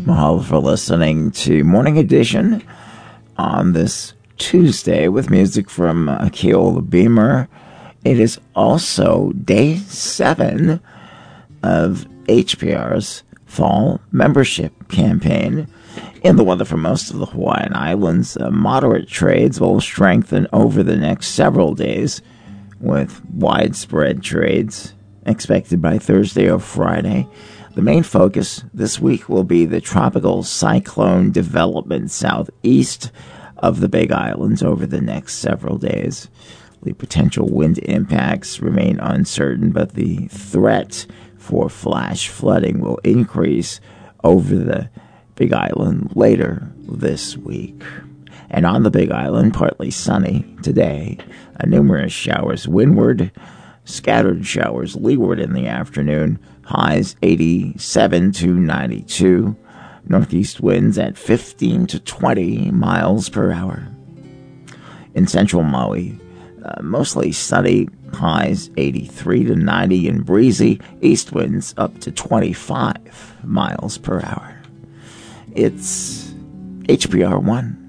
Mahalo for listening to Morning Edition on this Tuesday with music from Keola Beamer. It is also day 7 of HPR's fall membership campaign. In the weather for most of the Hawaiian Islands, moderate trades will strengthen over the next several days, with widespread trades expected by Thursday or Friday. The main focus this week will be the tropical cyclone development southeast of the Big Islands over the next several days. The potential wind impacts remain uncertain, but the threat for flash flooding will increase over the Big Island later this week. And on the Big Island, partly sunny today, numerous showers windward, scattered showers leeward in the afternoon, highs 87 to 92, northeast winds at 15 to 20 miles per hour. In central Maui, mostly sunny, highs 83 to 90 and breezy, east winds up to 25 miles per hour. It's HPR 1.